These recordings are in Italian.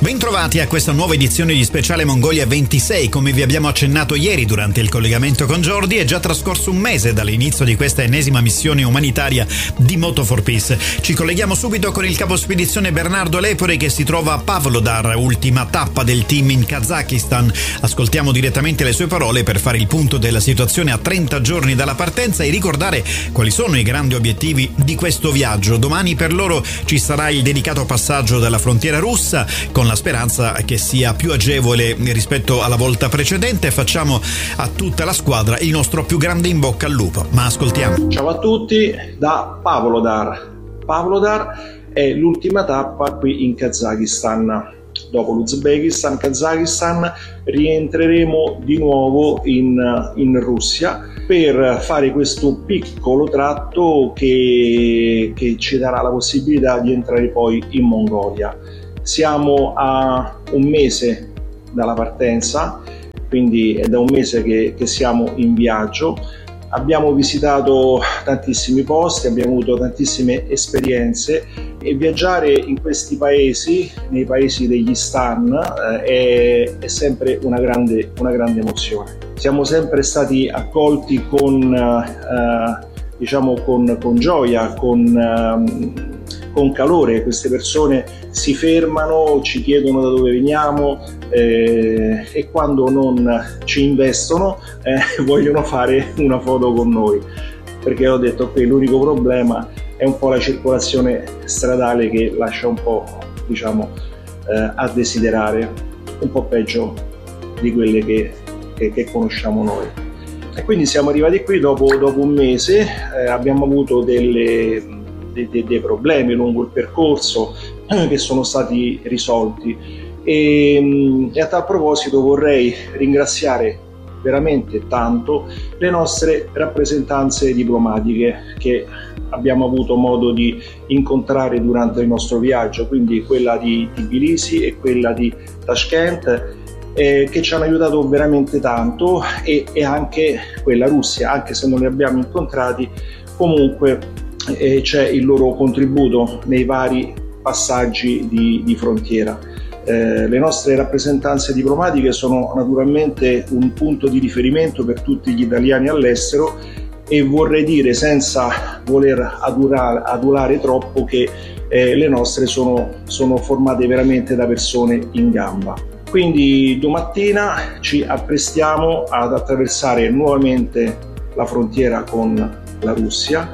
Bentrovati a questa nuova edizione di Speciale Mongolia 26. Come vi abbiamo accennato ieri durante il collegamento con Jordi, è già trascorso un mese dall'inizio di questa ennesima missione umanitaria di Moto4Peace. Ci colleghiamo subito con il capo spedizione Bernardo Lepore, che si trova a Pavlodar, ultima tappa del team in Kazakistan. Ascoltiamo direttamente le sue parole per fare il punto della situazione a 30 giorni dalla partenza e ricordare quali sono i grandi obiettivi di questo viaggio. Domani per loro ci sarà il dedicato passaggio dalla frontiera russa, con la speranza che sia più agevole rispetto alla volta precedente. Facciamo a tutta la squadra il nostro più grande in bocca al lupo. Ma ascoltiamo. Ciao a tutti da Pavlodar. Pavlodar è l'ultima tappa qui in Kazakistan. Dopo l'Uzbekistan, Kazakistan, rientreremo di nuovo in Russia per fare questo piccolo tratto che ci darà la possibilità di entrare poi in Mongolia. Siamo a un mese dalla partenza, quindi è da un mese che siamo in viaggio. Abbiamo visitato tantissimi posti, abbiamo avuto tantissime esperienze e viaggiare in questi paesi, nei paesi degli stan, è sempre una grande emozione. Siamo sempre stati accolti con gioia, con calore. Queste persone si fermano, ci chiedono da dove veniamo e quando non ci investono vogliono fare una foto con noi, perché ho detto qui l'unico problema è un po' la circolazione stradale, che lascia un po' a desiderare, un po' peggio di quelle che conosciamo noi. E quindi siamo arrivati qui dopo un mese. Abbiamo avuto dei problemi lungo il percorso che sono stati risolti e a tal proposito vorrei ringraziare veramente tanto le nostre rappresentanze diplomatiche che abbiamo avuto modo di incontrare durante il nostro viaggio, quindi quella di Tbilisi e quella di Tashkent, che ci hanno aiutato veramente tanto, e anche quella Russia, anche se non li abbiamo incontrati, comunque c'è il loro contributo nei vari passaggi di frontiera. Le nostre rappresentanze diplomatiche sono naturalmente un punto di riferimento per tutti gli italiani all'estero, e vorrei dire, senza voler adulare troppo, che le nostre sono formate veramente da persone in gamba. Quindi domattina ci apprestiamo ad attraversare nuovamente la frontiera con la Russia.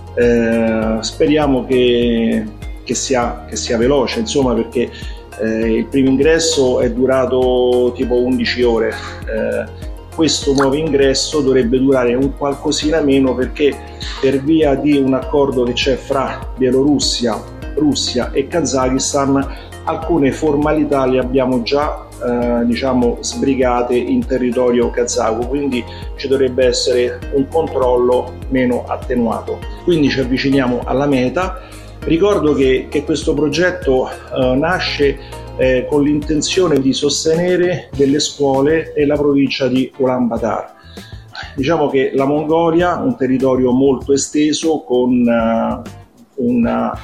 Speriamo che sia veloce, insomma, perché il primo ingresso è durato tipo 11 ore. Questo nuovo ingresso dovrebbe durare un qualcosina meno, perché per via di un accordo che c'è fra Bielorussia, Russia e Kazakistan, alcune formalità le abbiamo già sbrigate in territorio kazako, quindi ci dovrebbe essere un controllo meno attenuato. Quindi ci avviciniamo alla meta. Ricordo che questo progetto nasce con l'intenzione di sostenere delle scuole nella provincia di Ulaanbaatar. Diciamo che la Mongolia, un territorio molto esteso, con una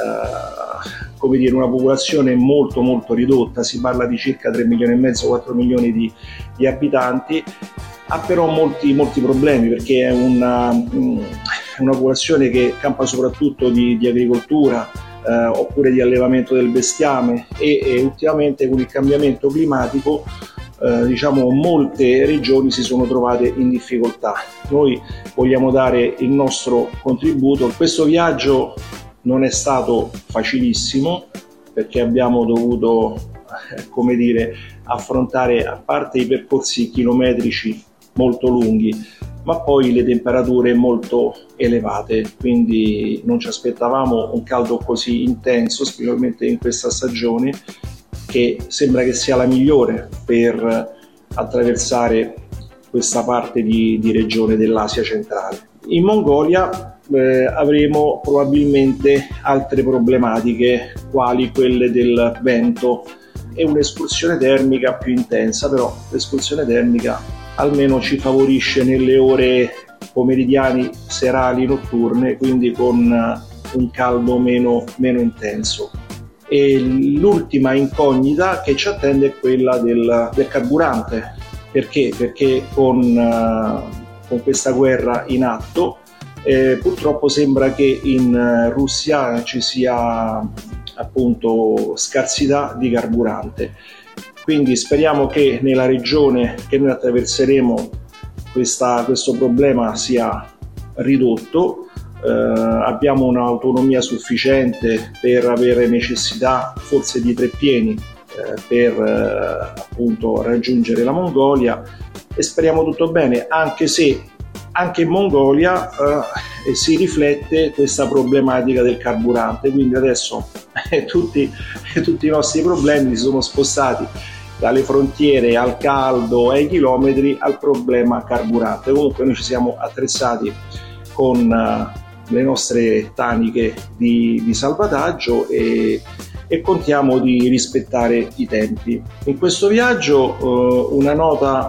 popolazione molto ridotta, si parla di circa 3,5 milioni, 4 milioni di abitanti, ha però molti problemi, perché è una popolazione che campa soprattutto di agricoltura, oppure di allevamento del bestiame, e ultimamente con il cambiamento climatico molte regioni si sono trovate in difficoltà. Noi vogliamo dare il nostro contributo. Questo viaggio non è stato facilissimo, perché abbiamo dovuto affrontare, a parte i percorsi chilometrici molto lunghi, ma poi le temperature molto elevate, quindi non ci aspettavamo un caldo così intenso, specialmente in questa stagione, che sembra che sia la migliore per attraversare questa parte di regione dell'Asia centrale. In Mongolia avremo probabilmente altre problematiche, quali quelle del vento e un'escursione termica più intensa, però l'escursione termica almeno ci favorisce nelle ore pomeridiane, serali, notturne, quindi con un caldo meno intenso. e l'ultima incognita che ci attende è quella del carburante. Perché? Perché con questa guerra in atto purtroppo sembra che in Russia ci sia appunto scarsità di carburante. Quindi speriamo che nella regione che noi attraverseremo questo problema sia ridotto. Abbiamo un'autonomia sufficiente per avere necessità forse di 3 pieni per appunto raggiungere la Mongolia, e speriamo tutto bene, anche se anche in Mongolia si riflette questa problematica del carburante. Quindi adesso tutti i nostri problemi si sono spostati dalle frontiere al caldo, ai chilometri, al problema carburante. Comunque noi ci siamo attrezzati con le nostre taniche di salvataggio e contiamo di rispettare i tempi. In questo viaggio una nota